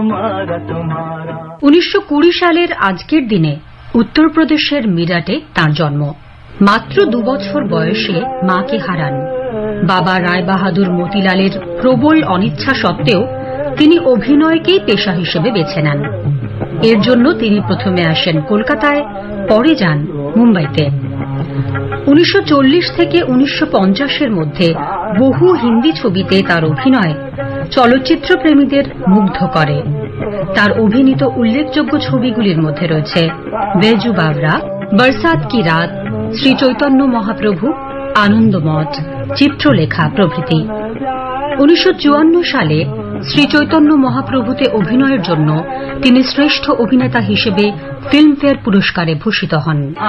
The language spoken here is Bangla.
1920 সালের আজকের দিনে উত্তরপ্রদেশের মিরাটে তাঁর জন্ম। মাত্র 2 বছর বয়সে মাকে হারান। বাবা রায় বাহাদুর মতিলালের প্রবল অনিচ্ছা সত্ত্বেও তিনি অভিনয়কেই পেশা হিসেবে বেছে নেন। এর জন্য তিনি প্রথমে আসেন কলকাতায়, পরে যান মুম্বাইতে। 1940 থেকে 1950-এর মধ্যে বহু হিন্দি ছবিতে তার অভিনয় চলচ্চিত্র প্রেমীদের মুগ্ধ করে। তার অভিনীত উল্লেখযোগ্য ছবিগুলির মধ্যে রয়েছে বেজু বাবরা, বরসাত কি রাত, শ্রী চৈতন্য মহাপ্রভু, আনন্দমঠ, চিত্রলেখা প্রভৃতি। 1954 সালে শ্রী চৈতন্য মহাপ্রভুতে অভিনয়ের জন্য তিনি শ্রেষ্ঠ অভিনেতা হিসেবে ফিল্মফেয়ার পুরস্কারে ভূষিত হন।